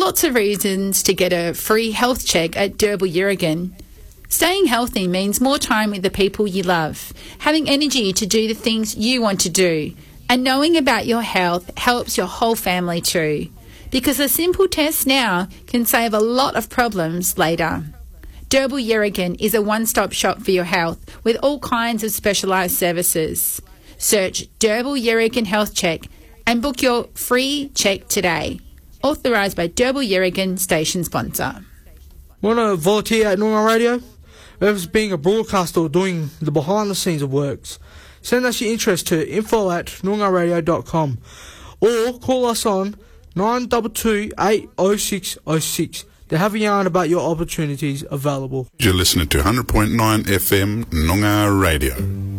lots of reasons to get a free health check at Derbyl Yerrigan. Staying healthy means more time with the people you love, having energy to do the things you want to do, and knowing about your health helps your whole family too, because a simple test now can save a lot of problems later. Derbyl Yerrigan is a one-stop shop for your health with all kinds of specialised services. Search Derbyl Yerrigan Health Check and book your free check today. Authorised by Derbyl Yerrigan station sponsor. Want to volunteer at Noongar Radio? Whether being a broadcaster or doing the behind the scenes of works, send us your interest to info@noongarradio.com or call us on 922 80606 to have a yarn about your opportunities available. You're listening to 100.9 FM Noongar Radio.